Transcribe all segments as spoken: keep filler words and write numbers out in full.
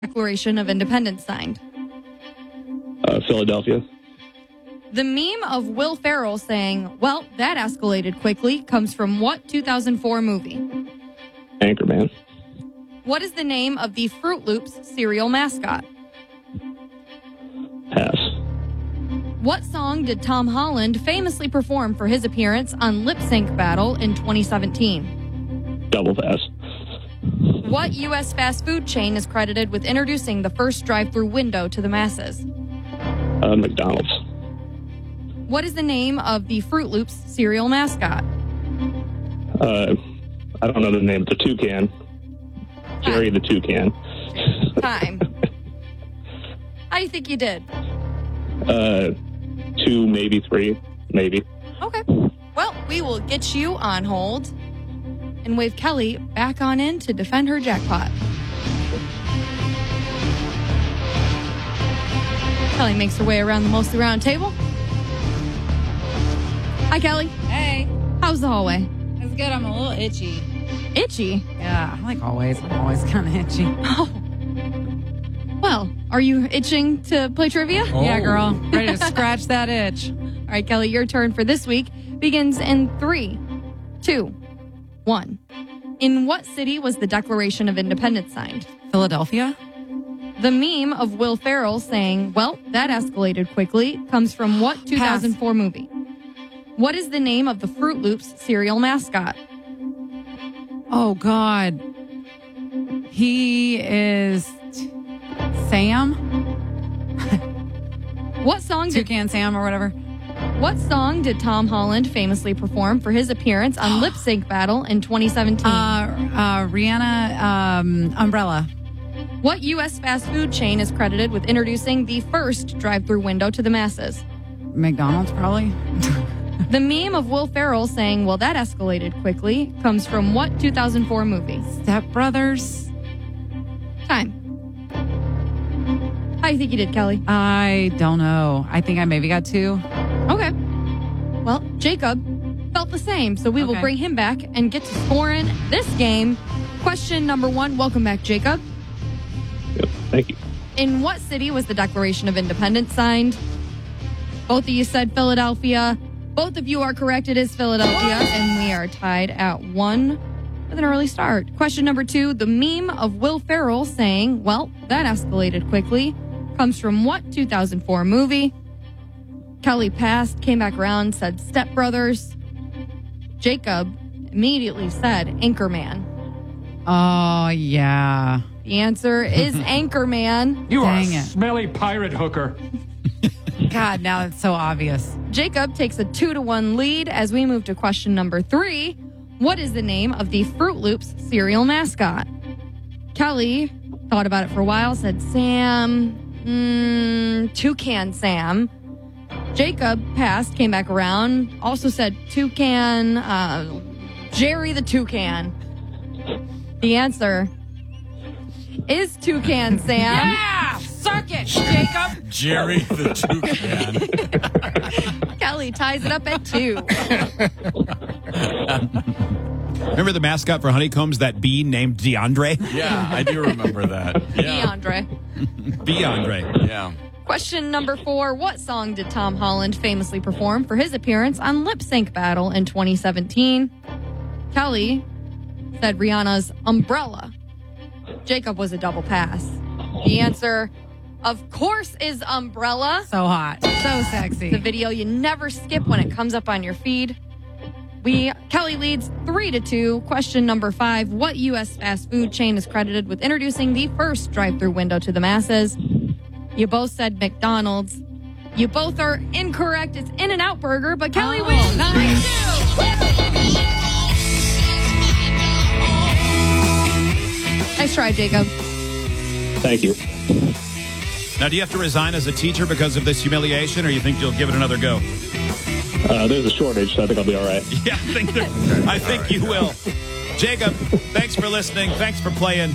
Declaration of Independence signed? Uh, Philadelphia. The meme of Will Ferrell saying, well, that escalated quickly, comes from what two thousand four movie? Anchorman. What is the name of the Fruit Loops cereal mascot? Pass. What song did Tom Holland famously perform for his appearance on Lip Sync Battle in twenty seventeen? Double pass. What U S fast food chain is credited with introducing the first drive-through window to the masses? Uh, McDonald's. What is the name of the Fruit Loops cereal mascot? Uh, I don't know the name. It's a toucan. Jerry the toucan. Time. How do you think you did? Uh, two, maybe three, maybe. Okay. Well, we will get you on hold and wave Kelly back on in to defend her jackpot. Kelly makes her way around the mostly round table. Hi, Kelly. Hey, How's the hallway? it's good. I'm a little itchy. Itchy. Yeah, like always. I'm always kind of itchy. Oh. Well, are you itching to play trivia? Yeah, girl. Ready to scratch that itch. All right, Kelly, your turn for this week begins in three, two, one. In what city was the Declaration of Independence signed? Philadelphia? The meme of Will Ferrell saying, well, that escalated quickly, comes from what two thousand four movie? What is the name of the Fruit Loops cereal mascot? Oh, God. He is Sam? What song did Toucan Sam or whatever. What song did Tom Holland famously perform for his appearance on Lip Sync Battle in twenty seventeen? Uh, uh, Rihanna, um, Umbrella. What U S fast food chain is credited with introducing the first drive-through window to the masses? McDonald's, probably. The meme of Will Ferrell saying, well, that escalated quickly, comes from what two thousand four movie? Step Brothers. Time. How do you think you did, Kelly? I don't know. I think I maybe got two. Okay. Well, Jacob felt the same, so we will Okay. bring him back and get to scoring this game. Question number one. Welcome back, Jacob. Yep, thank you. In what city was the Declaration of Independence signed? Both of you said Philadelphia. Both of you are correct. It is Philadelphia, and we are tied at one with an early start. Question number two. The meme of Will Ferrell saying, well, that escalated quickly, comes from what two thousand four movie? Kelly passed, came back around, said Step Brothers. Jacob immediately said Anchorman. Oh, yeah. The answer is Anchorman. You Dang are a it. smelly pirate hooker. God, now it's so obvious. Jacob takes a two to one lead as we move to question number three. What is the name of the Fruit Loops cereal mascot? Kelly thought about it for a while, said Sam, mm, Toucan Sam. Jacob passed, came back around, also said Toucan, uh, Jerry the Toucan. The answer is Toucan Sam. Yeah! Suck it, Jacob! Jerry the Toucan. Kelly ties it up at two. Remember the mascot for Honeycombs, that bee named DeAndre? Yeah, I do remember that. Yeah. DeAndre. DeAndre. Yeah. Question number four. What song did Tom Holland famously perform for his appearance on Lip Sync Battle in twenty seventeen? Kelly said Rihanna's Umbrella. Jacob was a double pass. The answer, of course, is Umbrella. So hot. So sexy. The video you never skip when it comes up on your feed. We Kelly leads three to two. Question number five. What U S fast food chain is credited with introducing the first drive-through window to the masses? You both said McDonald's. You both are incorrect. It's In-N-Out Burger, but Kelly Oh, wins. nice. Nice try, Jacob. Thank you. Now, do you have to resign as a teacher because of this humiliation, or you think you'll give it another go? Uh, there's a shortage, so I think I'll be all right. Yeah, I think, there, I think you will. Jacob, thanks for listening. Thanks for playing.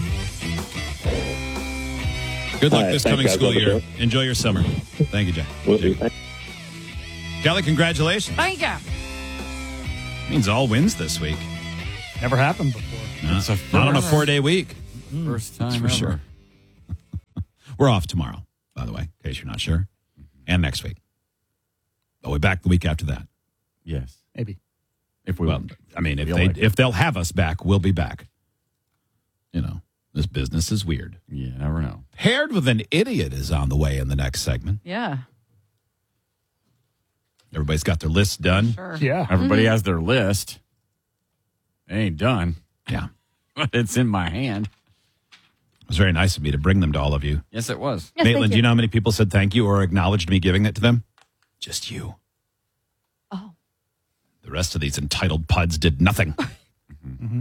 Good luck All right, this thanks, coming guys. school Love the year. show. Enjoy your summer. Thank you, Jack. Will do. Thank- Kelly, congratulations. Thank you. Means all wins this week. Never happened before. No, It's a not on a first. four-day week. First time That's for ever. sure. We're off tomorrow, by the way, in case you're not sure, and next week. But we'll be back the week after that. Yes. Maybe. If we Well, want. I mean, if Feel they like it. if they'll have us back, we'll be back. You know, this business is weird. You never know. Paired with an Idiot is on the way in the next segment. Yeah. Everybody's got their lists done. Sure. Yeah. Everybody has their list. It ain't done, Yeah. but it's in my hand. It was very nice of me to bring them to all of you. Yes, it was. Yes, thank Maitland, do you know how many people said thank you or acknowledged me giving it to them? Just you. Oh. The rest of these entitled puds did nothing. Mm-hmm.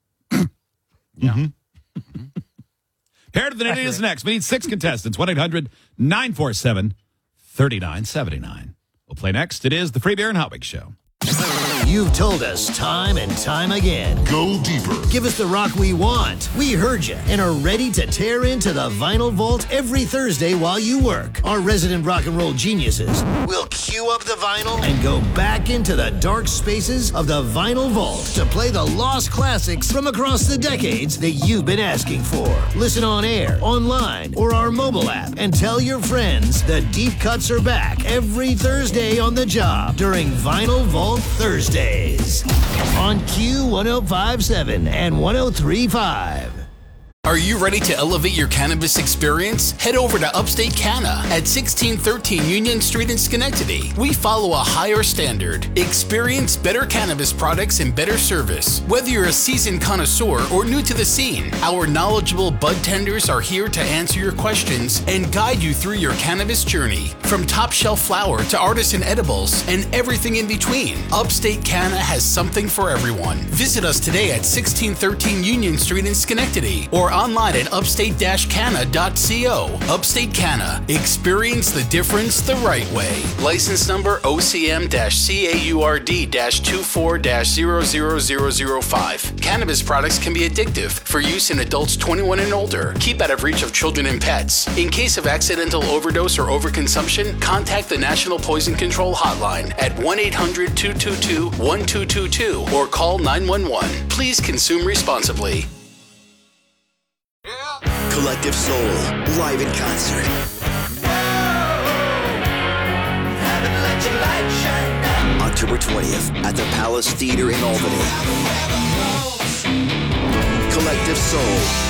Yeah. Mm-hmm. Paired with an Idiot is next. We need six contestants. one eight hundred nine four seven three nine seven nine. We'll play next. It is the Free Beer and Hot Wings Show. You've told us time and time again. Go deeper. Give us the rock we want. We heard you and are ready to tear into the Vinyl Vault every Thursday while you work. Our resident rock and roll geniuses will cue up the vinyl and go back into the dark spaces of the Vinyl Vault to play the lost classics from across the decades that you've been asking for. Listen on air, online, or our mobile app and tell your friends the deep cuts are back every Thursday on the job during Vinyl Vault Thursdays on Q one oh five point seven and one oh three point five. Are you ready to elevate your cannabis experience? Head over to Upstate Canna at sixteen thirteen Union Street in Schenectady. We follow a higher standard. Experience better cannabis products and better service. Whether you're a seasoned connoisseur or new to the scene, our knowledgeable bud tenders are here to answer your questions and guide you through your cannabis journey. From top shelf flower to artisan edibles and everything in between, Upstate Canna has something for everyone. Visit us today at sixteen thirteen Union Street in Schenectady or online at upstate canna dot co. Upstate Canna. Experience the difference the right way. License number O C M C A U R D two four zero zero zero zero five. Cannabis products can be addictive. For use in adults twenty-one and older. Keep out of reach of children and pets. In case of accidental overdose or overconsumption, contact the National Poison Control Hotline at one eight hundred two two two one two two two or call nine one one. Please consume responsibly. Collective Soul, live in concert. October twentieth at the Palace Theater in Albany. Collective Soul,